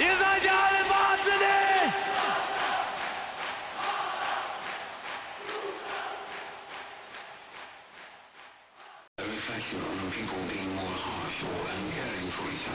Ihr seid ja alle wahnsinnig! A reflection on people being more harsh or uncaring for each other.